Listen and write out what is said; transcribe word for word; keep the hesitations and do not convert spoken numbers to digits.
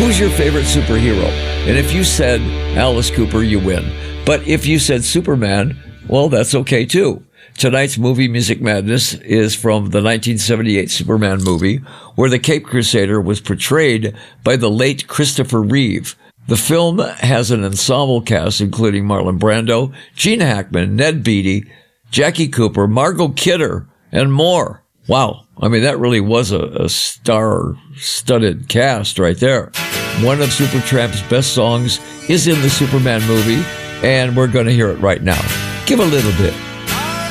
Who's your favorite superhero? And if you said Alice Cooper, you win. But if you said Superman, well, that's okay too. Tonight's movie Music Madness is from the nineteen seventy-eight Superman movie, where the Cape Crusader was portrayed by the late Christopher Reeve. The film has an ensemble cast including Marlon Brando, Gene Hackman, Ned Beatty, Jackie Cooper, Margot Kidder, and more. Wow. I mean, that really was a, a star-studded cast right there. One of Supertramp's best songs is in the Superman movie, and we're going to hear it right now. Give a little bit.